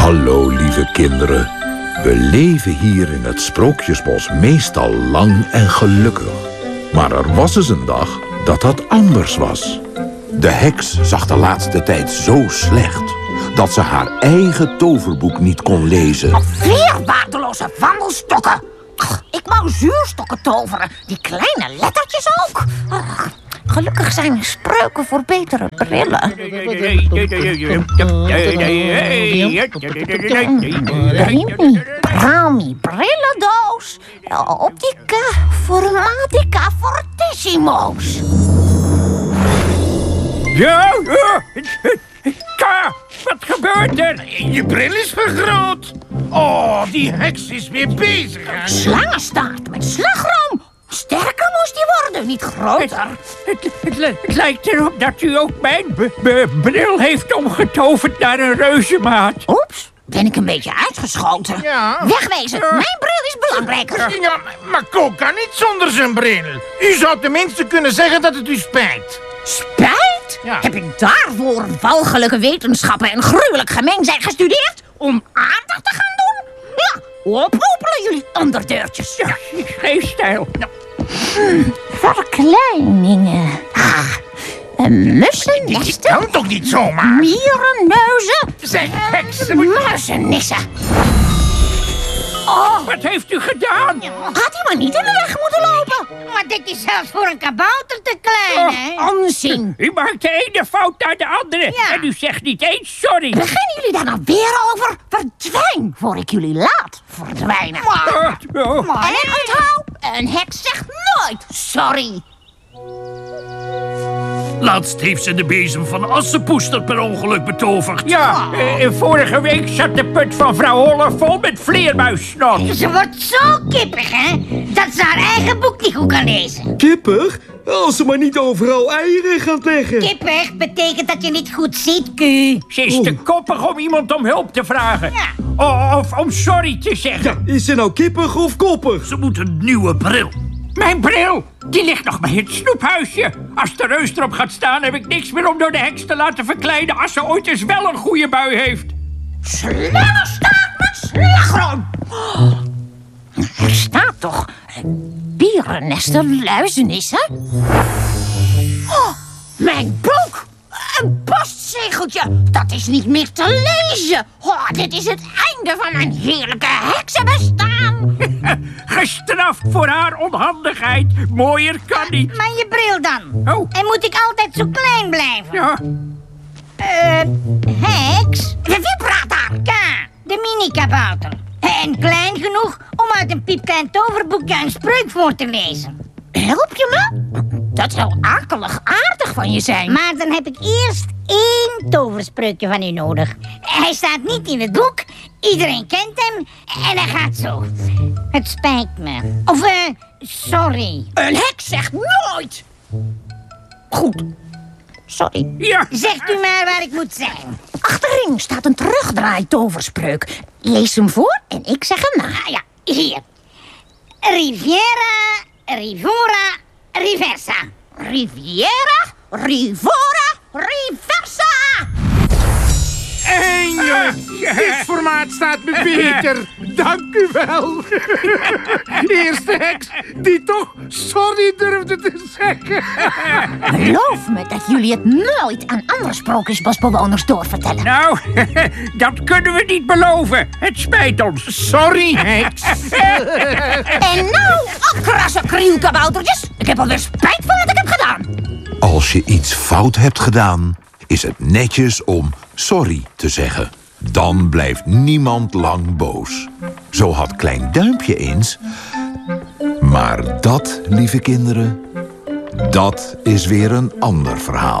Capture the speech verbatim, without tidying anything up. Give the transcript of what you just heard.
Hallo, lieve kinderen. We leven hier in het Sprookjesbos meestal lang en gelukkig. Maar er was eens een dag dat dat anders was. De heks zag de laatste tijd zo slecht dat ze haar eigen toverboek niet kon lezen. Alweer waardeloze wandelstokken. Ach, ik wou zuurstokken toveren. Die kleine lettertjes ook. Ach, gelukkig zijn er spreuken voor betere brillen. Rimi, Brami, brillendoos. Optica, formatica, fortissimo's. Ja, ja. Ka, wat gebeurt er? Je bril is vergroot. Oh, die heks is weer bezig. Hè? Slangenstaart met slagroom. Sterker moest die worden, niet groter. Het, het, het, het lijkt erop dat u ook mijn b- b- bril heeft omgetoverd naar een reuzenmaat. Oeps, ben ik een beetje uitgeschoten. Ja. Wegwezen, mijn bril is belangrijker. Ja, maar Ko kan niet zonder zijn bril. U zou tenminste kunnen zeggen dat het u spijt. Spijt? Ja. Heb ik daarvoor walgelijke wetenschappen en gruwelijk gemeen zijn gestudeerd? Om aardig te gaan doen? Ja, oproepelen jullie onderdeurtjes. Ja, geen stijl. Hmm, verkleiningen. Ah, een mussennesten. Dit kan toch niet zomaar? Mierenneuzen. Zeg, heks. Muizennissen. Oh, wat heeft u gedaan? Had hij maar niet in de weg moeten lopen. Maar dit is zelfs voor een kabouter te klein, hè? Onzin. U maakt de ene fout naar de andere. Ja. En u zegt niet eens sorry. Beginnen jullie daar nou weer over? Verdwijn, voor ik jullie laat verdwijnen. Oh, oh. En onthoud, een heks zegt nooit sorry. Laatst heeft ze de bezem van Assepoester per ongeluk betoverd. Ja, eh, vorige week zat de put van vrouw Holler vol met vleermuissnot. Ze wordt zo kippig, hè? Dat ze haar eigen boek niet goed kan lezen. Kippig? Als ze maar niet overal eieren gaat leggen. Kippig betekent dat je niet goed ziet, Ku. Ze is te koppig om iemand om hulp te vragen. Ja. O- of om sorry te zeggen. Ja, is ze nou kippig of koppig? Ze moet een nieuwe bril. Mijn bril, die ligt nog bij het snoephuisje. Als de reus erop gaat staan, heb ik niks meer om door de heks te laten verkleiden als ze ooit eens wel een goede bui heeft. Slangenstaart met slagroom. Er staat toch bierennesten, luizenissen? Oh, mijn boek! Een postzegeltje! Dat is niet meer te lezen! Oh, dit is het einde van mijn heerlijke heksenbestaan! Gestraft voor haar onhandigheid. Mooier kan niet. Maar je bril dan? Oh. En moet ik altijd zo klein blijven? Ja, Eh, heks? Wie praat daar? Ka, de mini-kabouter. En klein genoeg om uit een piepklein toverboekje een spreuk voor te lezen. Help je me? Dat zou akelig aardig van je zijn. Maar dan heb ik eerst één toverspreukje van u nodig. Hij staat niet in het boek, iedereen kent hem en hij gaat zo. Het spijt me. Of, eh, sorry. Een heks zegt nooit! Goed. Sorry. ja. Zegt u maar waar ik moet zijn. Achterin staat een terugdraai toverspreuk. Lees hem voor en ik zeg hem na. Ah ja, hier. Riviera, Rivora, Riversa. Riviera, Rivora, Riversa! Eindelijk! Dit formaat staat me beter. Dank u wel. Eerste heks die toch sorry durfde te zeggen. Geloof me dat jullie het nooit aan andere sprookjesbosbewoners doorvertellen. Nou, dat kunnen we niet beloven. Het spijt ons. Sorry, heks. En nou, afkrassen krielkaboutertjes. Ik heb alweer spijt van wat ik heb gedaan. Als je iets fout hebt gedaan, is het netjes om sorry te zeggen. Dan blijft niemand lang boos. Zo had Klein Duimpje eens. Maar dat, lieve kinderen, dat is weer een ander verhaal.